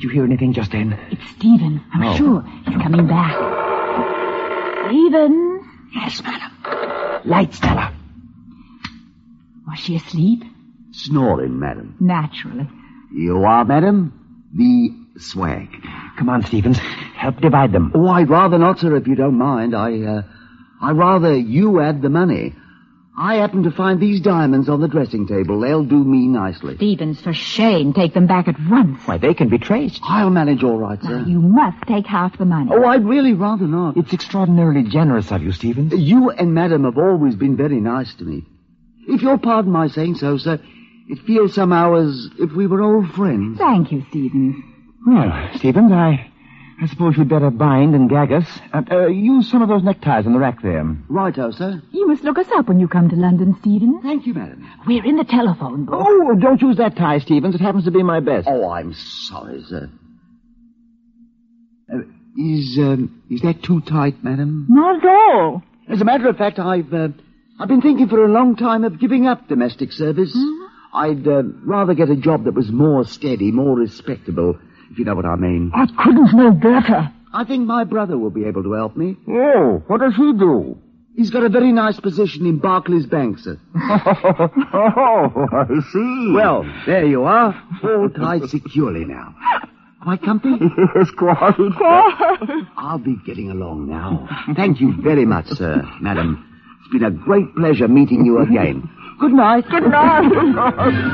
Did you hear anything just then? It's Stephen. I'm sure. He's coming back. Stephen? Yes, madam. Light, Stella. Was she asleep? Snoring, madam. Naturally. You are, madam? The swag. Come on, Stevens. Help divide them. Oh, I'd rather not, sir, if you don't mind. I'd rather you add the money. I happen to find these diamonds on the dressing table. They'll do me nicely. Stevens, for shame, take them back at once. Why, they can be traced. I'll manage all right, sir. Now, you must take half the money. Oh, I'd really rather not. It's extraordinarily generous of you, Stevens. You and Madam have always been very nice to me. If you'll pardon my saying so, sir, it feels somehow as if we were old friends. Thank you, Stevens. Well, Stevens, I suppose you'd better bind and gag us. Use some of those neckties on the rack there. Righto, sir. You must look us up when you come to London, Stevens. Thank you, madam. We're in the telephone book. Oh, don't use that tie, Stevens. It happens to be my best. Oh, I'm sorry, sir. Is that too tight, madam? Not at all. As a matter of fact, I've been thinking for a long time of giving up domestic service. I'd rather get a job that was more steady, more respectable, if you know what I mean. I couldn't know better. I think my brother will be able to help me. Oh, what does he do? He's got a very nice position in Barclays Bank, sir. Oh, I see. Well, there you are, all tied securely now. Quite comfy? Yes, quite. I'll be getting along now. Thank you very much, sir, madam. It's been a great pleasure meeting you again. Good night. Good night.